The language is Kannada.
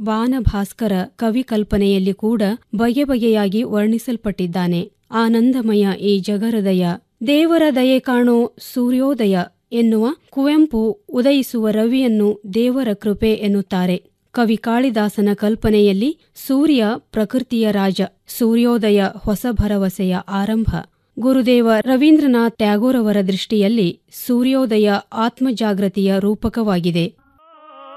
ವಾನಭಾಸ್ಕರ ಕವಿ ಕಲ್ಪನೆಯಲ್ಲಿ ಕೂಡ ಬಗೆ ಬಗೆಯಾಗಿ ವರ್ಣಿಸಲ್ಪಟ್ಟಿದ್ದಾನೆ. ಆನಂದಮಯ ಈ ಜಗಹೃದಯ, ದೇವರ ದಯೆ ಕಾಣೋ ಸೂರ್ಯೋದಯ ಎನ್ನುವ ಕುವೆಂಪು ಉದಯಿಸುವ ರವಿಯನ್ನು ದೇವರ ಕೃಪೆ ಎನ್ನುತ್ತಾರೆ. ಕವಿ ಕಾಳಿದಾಸನ ಕಲ್ಪನೆಯಲ್ಲಿ ಸೂರ್ಯ ಪ್ರಕೃತಿಯ ರಾಜ, ಸೂರ್ಯೋದಯ ಹೊಸ ಭರವಸೆಯ ಆರಂಭ. ಗುರುದೇವ ರವೀಂದ್ರನಾಥ್ ಟ್ಯಾಗೋರ್ ಅವರ ದೃಷ್ಟಿಯಲ್ಲಿ ಸೂರ್ಯೋದಯ ಆತ್ಮಜಾಗೃತಿಯ ರೂಪಕವಾಗಿದೆ.